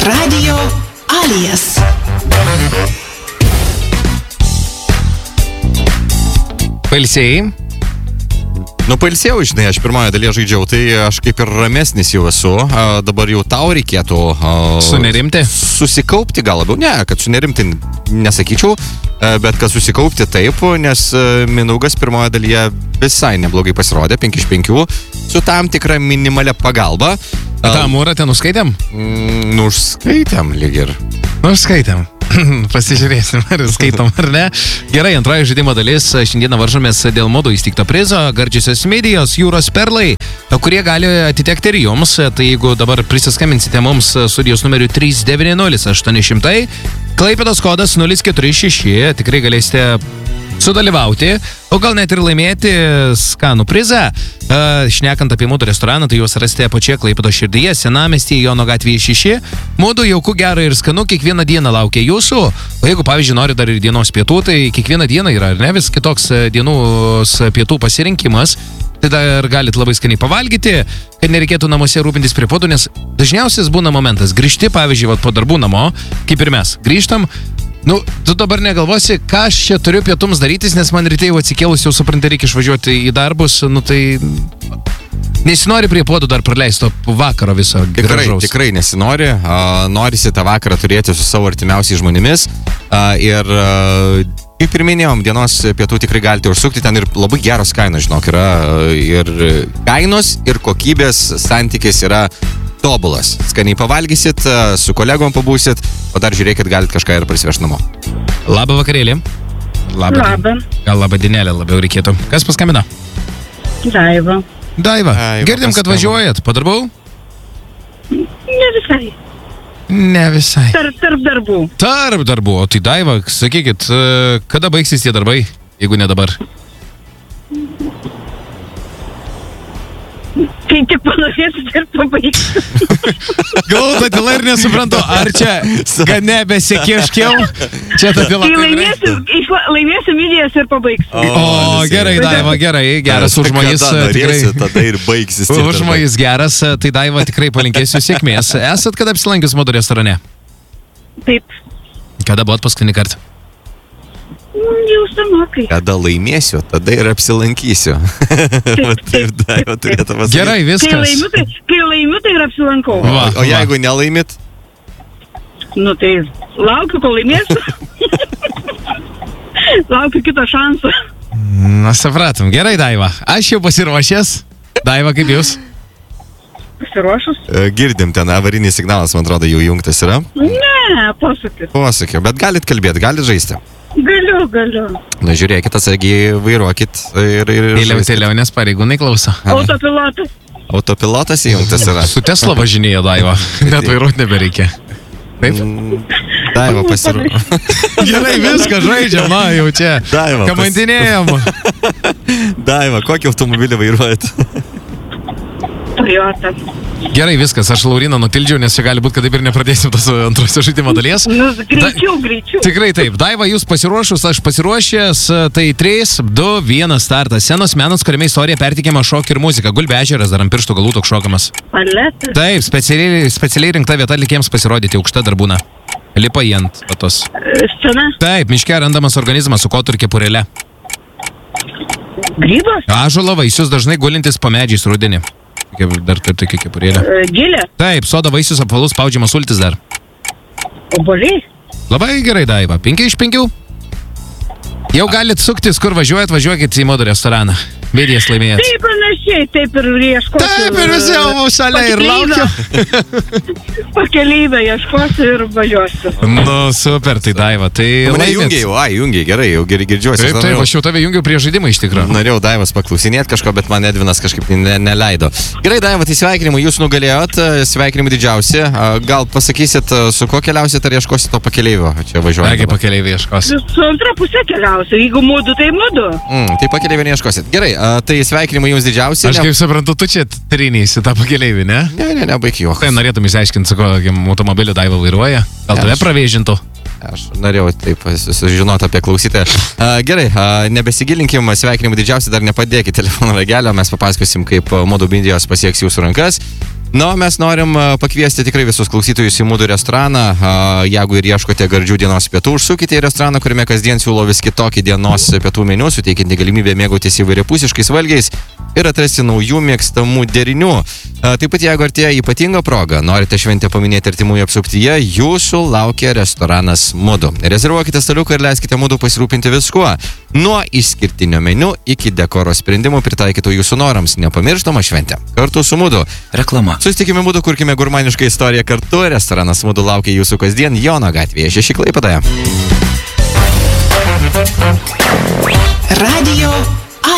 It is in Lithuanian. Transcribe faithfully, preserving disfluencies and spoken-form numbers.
Radio Alias. Pailsėjai? Nu, pailsėjau, žinai, aš pirmoje dalyje žaidžiau, tai aš kaip ir ramesnis jau esu. A, dabar jau tau reikėtų... A, sunerimti? Susikaupti gal labiau. Ne, kad sunerimti nesakyčiau, a, bet kad susikaupti taip, nes a, Mindaugas pirmoje dalyje visai neblogai pasirodė, penki iš penkių, su tam tikra minimalia pagalba. A, tą mūrą ten nuskaitėm? Mm, nu, užskaitėm lyg ir. Nu, užskaitėm. Pasižiūrėsim, ar skaitom ar ne. Gerai, antroji žaidimo dalis. Šiandieną varžomės dėl modų įsteigto prizo Gardžiosios medijos Jūros perlai, kurie gali atitekti ir jums. Tai jeigu dabar prisiskambinsite mums studijos numeriu trys devyni nulis aštuoni šimtai, Klaipėdos kodas nulis keturi šeši, tikrai galėsite sudalyvauti, o gal net ir laimėti skanų prizą. Uh, šnekant apie mūdų restoraną, tai juos rasite pačioje Klaipėdos širdyje, Senamiestyje, Jono gatvėje šeši. Mūdų jauku, gera ir skanu, kiekvieną dieną laukia jūsų. O jeigu, pavyzdžiui, nori dar ir dienos pietų, tai kiekvieną dieną yra, ar ne, vis kitoks dienos pietų pasirinkimas. Tai dar galit labai skaniai pavalgyti, kad nereikėtų namuose rūpintis prie podų, nes dažniausias būna momentas. Grįžti, pavyzdžiui, vat, po darbų namo, kaip ir mes, grįžtam. Nu, tu dabar negalvosi, ką aš čia turiu pietums darytis, nes man ryte jau atsikėlus, jau supranti, reikia išvažiuoti į darbus, nu tai nesinori prie podų dar praleisto vakaro viso tikrai, gražaus. Tikrai nesinori, uh, norisi tą vakarą turėti su savo artimiausiais žmonėmis uh, ir uh, kaip ir minėjom, dienos pietų tikrai galite užsukti, ten ir labai geros kainos, žinok, yra uh, ir kainos ir kokybės santykis yra tobulas. Skaniai pavalgysit, su kolegom pabūsit, o dar žiūrėkit, galit kažką ir prisivežti namo. Labą vakarėlį. Labą. Labą. Gal labą dienelę labiau reikėtų. Kas paskambino? Daiva. Daiva. Daiva, Girdim, kad paskambino. važiuojat. Po darbų? Ne visai. Ne visai. Tarp, tarp darbų. Tarp darbų. O tai Daiva, sakykit, kada baigsis tie darbai, jeigu ne dabar? Kai tik panorėsit ir pabaigsiu. Galvoju, ta tyla ir nesuprantu, ar čia, kad nebesikieškiau, čia ta tyla. Kai laimėsiu, išla, laimėsiu midijas ir pabaigsiu. O, o gerai, Daiva, gerai, geras užmojis. Tikrai, Tada ir baigsis. užmojis geras, tai Daiva tikrai palinkėsiu sėkmės. Esat kada apsilankius modų restorane? Taip. Kada buvot paskutinį kartą? Jau senokai. Kada laimėsiu, tada ir apsilankysiu. Taip, Taip, Daiva turėtų pasakyti. Gerai, Kai viskas. laimiu, tai, kai laimiu, tai ir apsilankau. Va, O jeigu nelaimit? Nu tai laukiu, kol laimėsiu. Laukiu kito šansą. Na, supratom. Gerai, Daiva. Aš jau pasiruošęs. Daiva, kaip jūs? Pasiruošus? E, Girdim, ten avarinis signalas, man atrodo, jau jungtas yra. Ne, posūkis. Posakė, bet galit kalbėti, galit žaisti. Galiu, galiu. Na, žiūrėkit, atsargiai vairuokit ir... ir Tėliau, žaiskit. tėliau, nes pareigūnai klauso. Autopilotas. Autopilotas įjungtas yra. Su Tesla važinėja Daiva. Net vairuoti nebereikia. Taip? Mm, Daiva pasiruošė. Gerai, viską žaidžiam, na, jau čia. Daiva, pas- Kamantinėjam. Daiva, kokį automobilį vairuojat? Toyota. Gerai, viskas, aš Lauriną nutildžiau, nes čia gali būti, kad taip ir nepradėsim tos antrosios žaidimo dalies. Nu, greičiau, greičiau. Tikrai taip. Daiva, jūs pasiruošus, aš pasiruošęs, tai trys, du, vienas startas. Scenos menas, kuriame istorija perteikiama šokį ir muzika. Gulbė ežeras, dar ant pirštų galų toks šokamas. Paletas. Taip, specialiai, specialiai rinkta vieta atlikėjams pasirodyti, aukšta dar būna. Lipa į ant patos. Scena. Taip, miške randamas organizmas su kotu ir kepurėle. Grybas. Ąžuolo vaisius dažnai gulintis po medžiais rudenį. Kaip dar taip tokia kepurėlė. E, Gilė. Taip, soda vaisius apvalus spaudžiamas sultis dar. Oboliai. Labai gerai, Daiva. Penki iš penkių. Jau galit suktis, kur važiuojat, važiuokit į modų restoraną. Vėdijas laimėjęs. Taip panašiai, taip ir ieškosiu. Taip, ir visi jau šalia ir laukiu. Pakeleivę ieškosiu ir važiuosiu. Nu, super, tai Daiva. Tai Mane laimėt. jungiai jau, ai, jungiai, gerai, jau geri girdžiuosi. Taip, taip, aš jau tave jungiau prie žaidimą iš tikrųjų. Norėjau Daivas paklausinėti kažko, bet man Edvinas kažkaip ne, neleido. Gerai, Daiva, tai sveikinimai, jūs nugalėjot, sveikinimai didžiausi. Gal pasakysit, su kuo keliausit, ar ieškosit to pakeleivio? Čia važiuojant. Negi pakeleivį ieškos. Su antra pusė keliausiu. Jeigu mudu, tai mudu. Mm, tai pakeleivio neieškosit. Gerai, a, tai sveikinimai jums didžiausi. Aš Ne- kaip suprantu, tu čia trinys į tą pakeleivį, ne? Ne, ne, ne, baig juokas. Tai norėtum išsiaiškinti, su kokiam automobiliu Daiva vairuoja. Gal tave Aš- pravėžintų? Aš norėjau taip sužinoti apie klausytoją. A, gerai, a, nebesigilinkim, sveikinimai didžiausi, dar nepadėkit telefono ragelio, mes papasakosim, kaip Modų Bindijos pasieks jūsų rankas. Na, o mes norim a, pakviesti tikrai visus klausytojus į Mūdų restoraną. A, jeigu ir ieškote gardžių dienos pietų, užsukite į restoraną, kuriame kasdien siūlo vis kitokį dienos pietų meniu, suteikinti galimybę mėgautis įvairiapusiškais valgiais ir atrasti naujų mėgstamų derinių. A, taip pat, jeigu artėja ypatinga proga, norite šventę paminėti artimųjų apsuptyje, jūsų laukia restoranas Mūdų. Rezervuokite staliuką ir leiskite Mūdų pasirūpinti viskuo. Nuo išskirtinio meniu iki dekoro sprendimų pritaikytų jūsų norams. Nepamirštama šventė. Kartu su Mūdų. Reklama. Susitikime Mūdų, kurkime gurmanišką istoriją kartu. Restoranas Mūdų laukia jūsų kasdien Jono gatvėje šeši Klaipėdoje. Radio